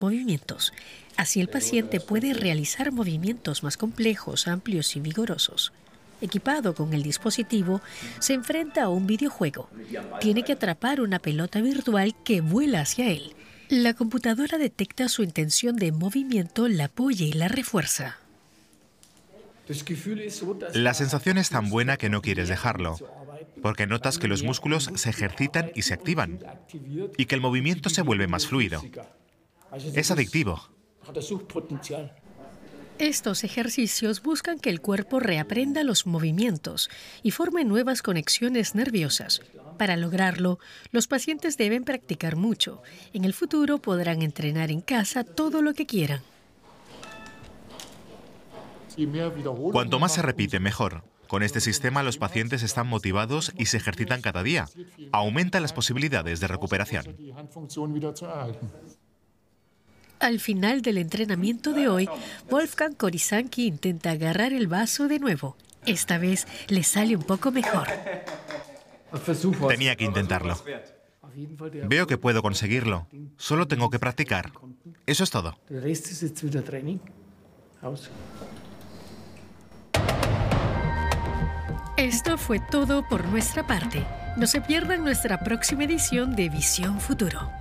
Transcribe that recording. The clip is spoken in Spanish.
movimientos. Así el paciente puede realizar movimientos más complejos, amplios y vigorosos. Equipado con el dispositivo, se enfrenta a un videojuego. Tiene que atrapar una pelota virtual que vuela hacia él. La computadora detecta su intención de movimiento, la apoya y la refuerza. La sensación es tan buena que no quieres dejarlo, porque notas que los músculos se ejercitan y se activan, y que el movimiento se vuelve más fluido. Es adictivo. Estos ejercicios buscan que el cuerpo reaprenda los movimientos y forme nuevas conexiones nerviosas. Para lograrlo, los pacientes deben practicar mucho. En el futuro podrán entrenar en casa todo lo que quieran. Cuanto más se repite, mejor. Con este sistema los pacientes están motivados y se ejercitan cada día. Aumenta las posibilidades de recuperación. Al final del entrenamiento de hoy, Wolfgang Korysanki intenta agarrar el vaso de nuevo. Esta vez le sale un poco mejor. Tenía que intentarlo. Veo que puedo conseguirlo. Solo tengo que practicar. Eso es todo. Esto fue todo por nuestra parte. No se pierdan nuestra próxima edición de Visión Futuro.